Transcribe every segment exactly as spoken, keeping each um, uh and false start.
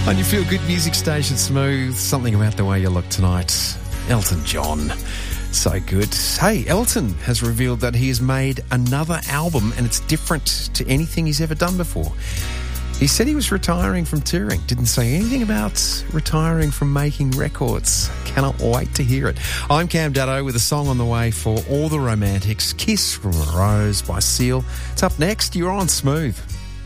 On your Feel Good Music station, Smooth, something about the way you look tonight. Elton John. So good. Hey, Elton has revealed that he has made another album and it's different to anything he's ever done before. He said he was retiring from touring. Didn't say anything about retiring from making records. Cannot wait to hear it. I'm Cam Daddo with a song on the way for all the romantics. Kiss from a Rose by Seal. It's up next. You're on Smooth.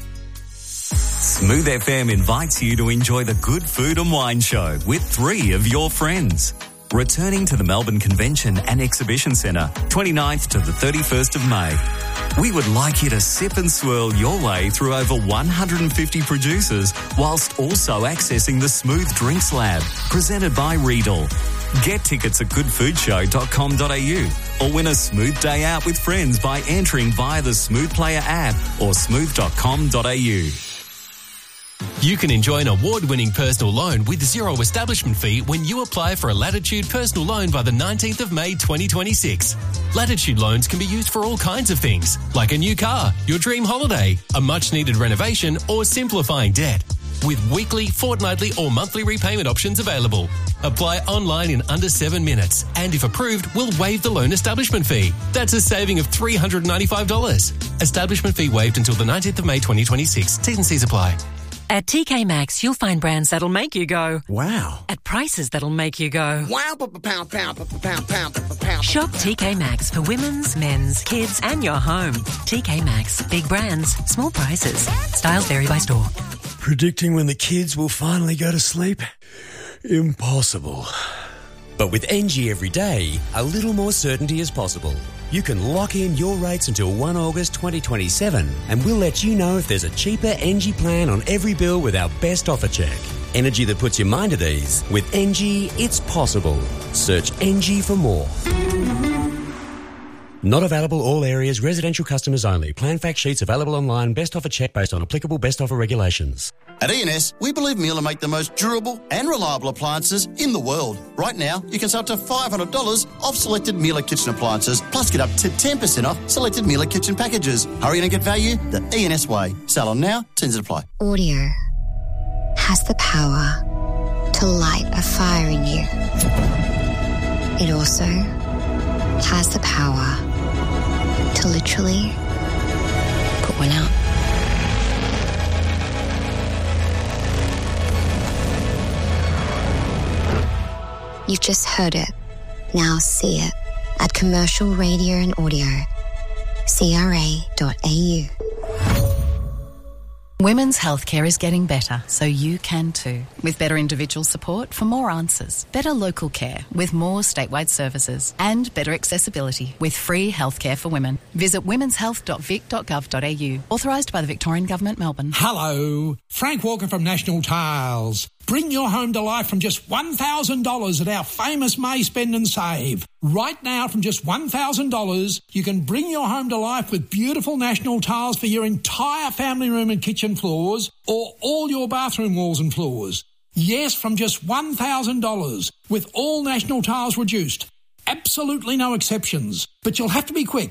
Smooth F M invites you to enjoy the Good Food and Wine Show with three of your friends. Returning to the Melbourne Convention and Exhibition Centre, twenty-ninth to the thirty-first of May. We would like you to sip and swirl your way through over one hundred fifty producers whilst also accessing the Smooth Drinks Lab, presented by Riedel. Get tickets at good food show dot com dot a u or win a smooth day out with friends by entering via the Smooth Player app or smooth dot com dot a u. You can enjoy an award-winning personal loan with zero establishment fee when you apply for a Latitude personal loan by the nineteenth of May twenty twenty-six. Latitude loans can be used for all kinds of things, like a new car, your dream holiday, a much-needed renovation, or simplifying debt. With weekly, fortnightly, or monthly repayment options available. Apply online in under seven minutes, and if approved, we'll waive the loan establishment fee. That's a saving of three hundred ninety-five dollars. Establishment fee waived until the nineteenth of May twenty twenty-six. T's and C's apply. At T K Maxx, you'll find brands that'll make you go, wow. At prices that'll make you go, wow. Pound, pound, pound, pound, pound. Shop T K Maxx for women's, men's, kids, and your home. T K Maxx. Big brands, small prices. Styles vary by store. Predicting when the kids will finally go to sleep? Impossible. But with N G Everyday, a little more certainty is possible. You can lock in your rates until the first of August twenty twenty-seven, and we'll let you know if there's a cheaper N G plan on every bill with our best offer check. Energy that puts your mind at ease. With N G, it's possible. Search N G for more. Not available all areas, residential customers only. Plan fact sheets available online. Best offer check based on applicable best offer regulations. At E and S, we believe Miele make the most durable and reliable appliances in the world. Right now, you can save up to five hundred dollars off selected Miele kitchen appliances, plus get up to ten percent off selected Miele kitchen packages. Hurry in and get value the E and S way. Sale on now, terms and apply. Audio has the power to light a fire in you. It also has the power to literally put one out. You've just heard it. Now see it at Commercial Radio and Audio. C R A dot A U. Women's healthcare is getting better, so you can too. With better individual support for more answers, better local care with more statewide services, and better accessibility with free healthcare for women. Visit womens health dot vic dot gov dot a u. Authorised by the Victorian Government, Melbourne. Hello, Frank Walker from National Tiles. Bring your home to life from just one thousand dollars at our famous May Spend and Save. Right now, from just one thousand dollars, you can bring your home to life with beautiful National Tiles for your entire family room and kitchen floors, or all your bathroom walls and floors. Yes, from just one thousand dollars, with all National Tiles reduced. Absolutely no exceptions. But you'll have to be quick.